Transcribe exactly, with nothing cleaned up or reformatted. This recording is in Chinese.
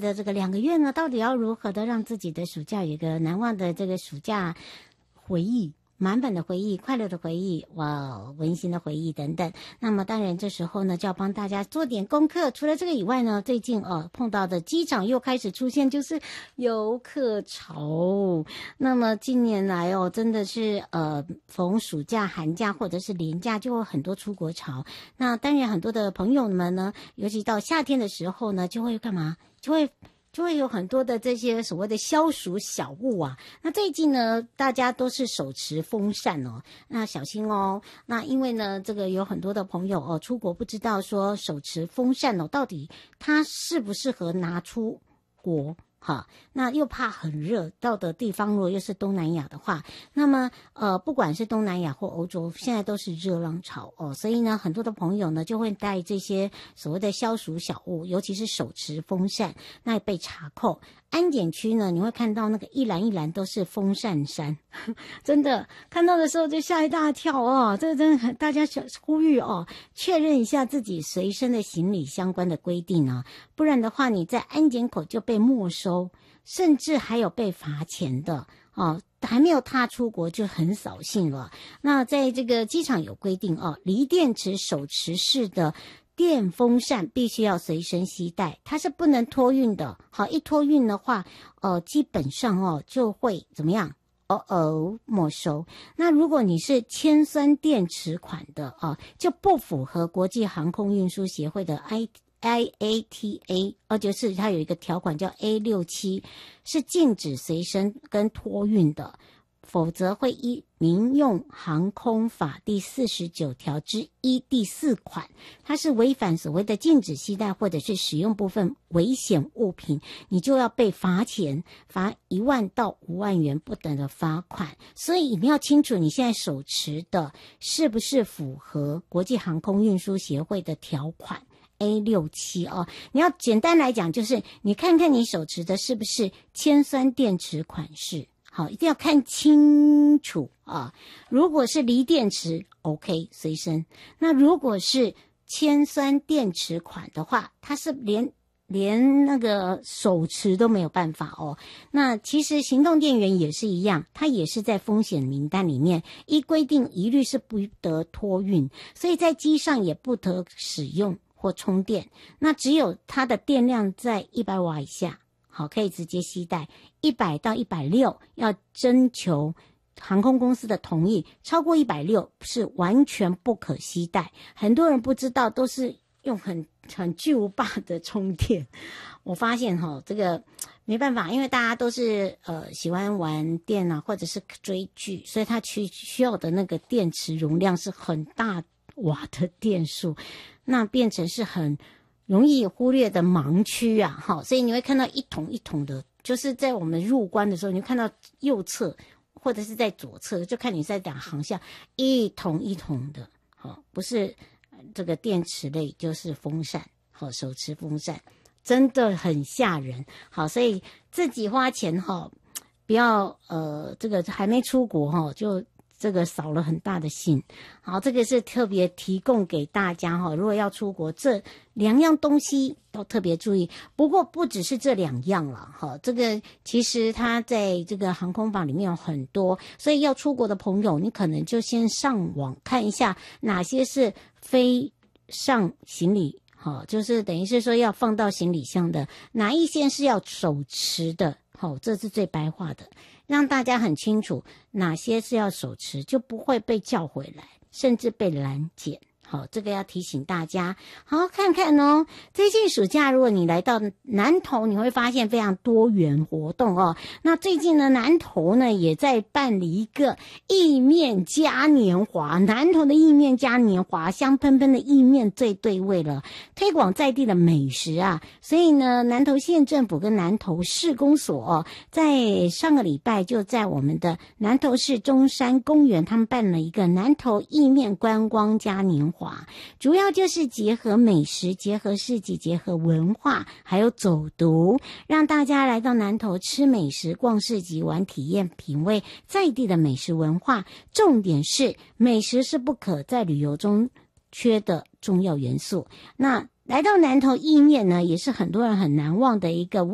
的这个两个月呢，到底要如何的让自己的暑假有一个难忘的这个暑假回忆，满满的回忆，快乐的回忆，哇，温馨的回忆等等。那么当然这时候呢就要帮大家做点功课。除了这个以外呢，最近哦碰到的机场又开始出现就是游客潮。那么近年来哦真的是呃逢暑假寒假或者是连假就会很多出国潮。那当然很多的朋友们呢，尤其到夏天的时候呢，就会干嘛？就会就会有很多的这些所谓的消暑小物啊。那最近呢，大家都是手持风扇哦，那小心哦。那因为呢，这个有很多的朋友哦，出国不知道说手持风扇哦，到底它适不适合拿出国？好，那又怕很热，到的地方如果又是东南亚的话，那么呃，不管是东南亚或欧洲，现在都是热浪潮哦，所以呢，很多的朋友呢就会带这些所谓的消暑小物，尤其是手持风扇，那被查扣。安检区呢，你会看到那个一栏一栏都是风扇山，真的看到的时候就吓一大跳哦。这个真的很，大家呼吁哦，确认一下自己随身的行李相关的规定啊，不然的话你在安检口就被没收，甚至还有被罚钱的哦。还没有踏出国就很扫兴了。那在这个机场有规定哦，锂电池手持式的电风扇必须要随身携带，它是不能托运的。好，一托运的话，呃，基本上哦就会怎么样？哦哦，没收。那如果你是铅酸电池款的啊，就不符合国际航空运输协会的 I I A T A， 哦，就是它有一个条款叫 A 六七， 是禁止随身跟托运的。否则会依民用航空法第四十九条之一第四款，它是违反所谓的禁止携带或者是使用部分危险物品，你就要被罚钱，罚一万到五万元不等的罚款。所以你要清楚你现在手持的是不是符合国际航空运输协会的条款 A 六七 哦。你要简单来讲，就是你看看你手持的是不是铅酸电池款式。好，一定要看清楚啊！如果是锂电池 ，OK， 随身。那如果是铅酸电池款的话，它是连连那个手持都没有办法哦。那其实行动电源也是一样，它也是在风险名单里面，依规定一律是不得托运，所以在机上也不得使用或充电。那只有它的电量在一百瓦以下。好，可以直接携带，一百到一百六要征求航空公司的同意，超过一百六是完全不可携带。很多人不知道，都是用很很巨无霸的充电。我发现哈，这个没办法，因为大家都是呃喜欢玩电脑或者是追剧，所以它需需要的那个电池容量是很大瓦的电数，那变成是很容易忽略的盲区啊，好，所以你会看到一桶一桶的，就是在我们入关的时候，你会看到右侧或者是在左侧，就看你在哪航向，一桶一桶的，好，不是这个电池类就是风扇，好，手持风扇真的很吓人，好，所以自己花钱哈，不要呃这个还没出国哈就。这个扫了很大的兴，好，这个是特别提供给大家哈。如果要出国，这两样东西都特别注意。不过不只是这两样了哈，这个其实它在这个航空法里面有很多，所以要出国的朋友，你可能就先上网看一下哪些是非上行李，好，就是等于是说要放到行李箱的，哪一些是要手持的，好，这是最白话的。让大家很清楚哪些是要手持，就不会被叫回来，甚至被拦检。好，这个要提醒大家，好好看看哦。最近暑假，如果你来到南投，你会发现非常多元活动哦。那最近呢，南投呢也在办理一个意面嘉年华，南投的意面嘉年华，香喷喷的意面最对味了，推广在地的美食啊。所以呢，南投县政府跟南投市公所哦，在上个礼拜就在我们的南投市中山公园，他们办了一个南投意面观光嘉年华。主要就是结合美食，结合市集，结合文化，还有走读，让大家来到南投吃美食、逛市集、玩体验、品味在地的美食文化。重点是美食是不可在旅游中缺的重要元素。那来到南投意面呢，也是很多人很难忘的一个